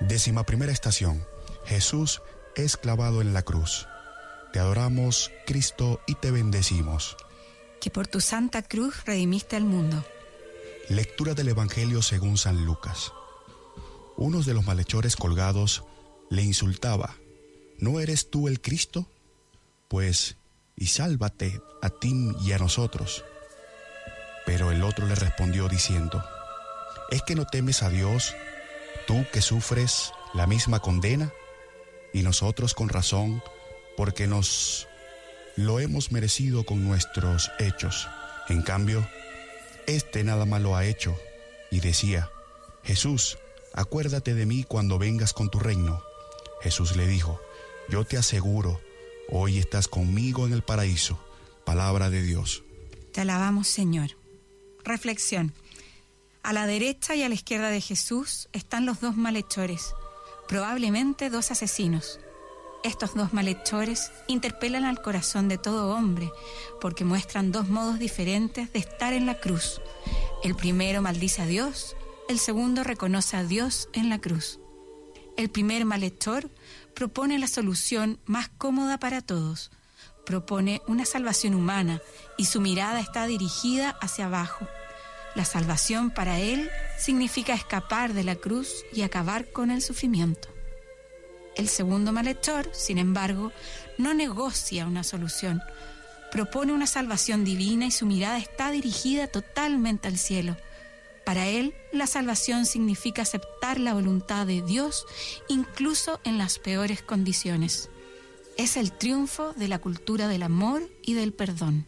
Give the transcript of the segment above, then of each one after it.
11ª estación. Jesús es clavado en la cruz. Te adoramos, Cristo, y te bendecimos. Que por tu santa cruz redimiste al mundo. Lectura del Evangelio según San Lucas. Uno de los malhechores colgados le insultaba: ¿No eres tú el Cristo? Pues, y sálvate a ti y a nosotros. Pero el otro le respondió diciendo: ¿Es que no temes a Dios, tú que sufres la misma condena? Y nosotros con razón, porque nos lo hemos merecido con nuestros hechos. En cambio, este nada malo ha hecho. Y decía: Jesús, acuérdate de mí cuando vengas con tu reino. Jesús le dijo: Yo te aseguro, hoy estás conmigo en el paraíso. Palabra de Dios. Te alabamos, Señor. Reflexión. A la derecha y a la izquierda de Jesús están los dos malhechores, probablemente dos asesinos. Estos dos malhechores interpelan al corazón de todo hombre porque muestran dos modos diferentes de estar en la cruz. El primero maldice a Dios, el segundo reconoce a Dios en la cruz. El primer malhechor propone la solución más cómoda para todos. Propone una salvación humana y su mirada está dirigida hacia abajo. La salvación para él significa escapar de la cruz y acabar con el sufrimiento. El segundo malhechor, sin embargo, no negocia una solución. Propone una salvación divina y su mirada está dirigida totalmente al cielo. Para él, la salvación significa aceptar la voluntad de Dios, incluso en las peores condiciones. Es el triunfo de la cultura del amor y del perdón.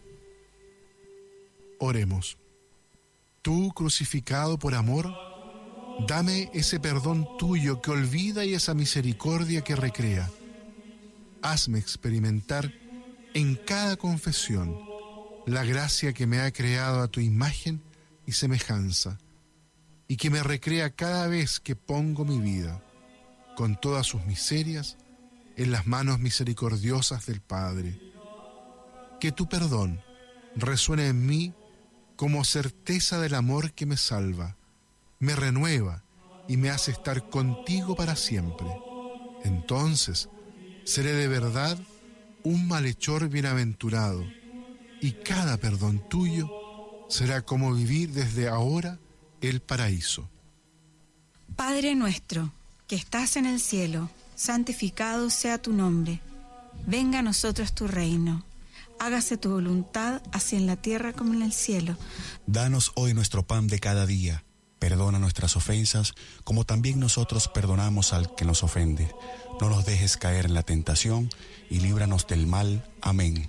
Oremos. Tú, crucificado por amor, dame ese perdón tuyo que olvida y esa misericordia que recrea. Hazme experimentar en cada confesión la gracia que me ha creado a tu imagen y semejanza, y que me recrea cada vez que pongo mi vida, con todas sus miserias, en las manos misericordiosas del Padre. Que tu perdón resuene en mí como certeza del amor que me salva, me renueva y me hace estar contigo para siempre. Entonces seré de verdad un malhechor bienaventurado, y cada perdón tuyo será como vivir desde ahora el paraíso. Padre nuestro, que estás en el cielo, santificado sea tu nombre. Venga a nosotros tu reino. Hágase tu voluntad, así en la tierra como en el cielo. Danos hoy nuestro pan de cada día. Perdona nuestras ofensas, como también nosotros perdonamos al que nos ofende. No nos dejes caer en la tentación, y líbranos del mal. Amén.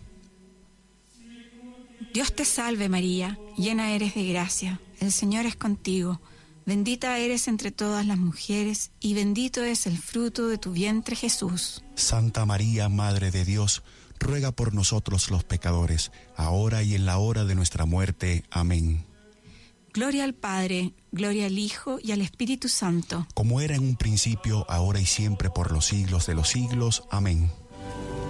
Dios te salve María, llena eres de gracia. El Señor es contigo. Bendita eres entre todas las mujeres, y bendito es el fruto de tu vientre, Jesús. Santa María, Madre de Dios, ruega por nosotros los pecadores, ahora y en la hora de nuestra muerte. Amén. Gloria al Padre, gloria al Hijo y al Espíritu Santo. Como era en un principio, ahora y siempre, por los siglos de los siglos. Amén.